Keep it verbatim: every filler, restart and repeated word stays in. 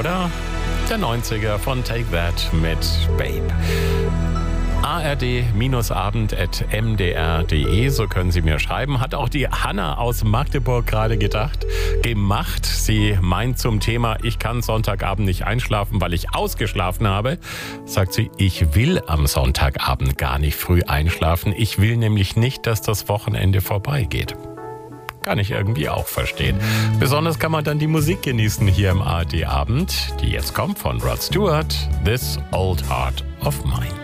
oder? Der neunziger von Take That mit Babe. A R D-abend at m d r punkt d e, so können Sie mir schreiben. Hat auch die Hanna aus Magdeburg gerade gedacht, gemacht. Sie meint zum Thema, ich kann Sonntagabend nicht einschlafen, weil ich ausgeschlafen habe. Sagt sie, ich will am Sonntagabend gar nicht früh einschlafen. Ich will nämlich nicht, dass das Wochenende vorbeigeht. Kann ich irgendwie auch verstehen. Besonders kann man dann die Musik genießen hier im A R D-Abend, die jetzt kommt von Rod Stewart, This Old Heart of Mine.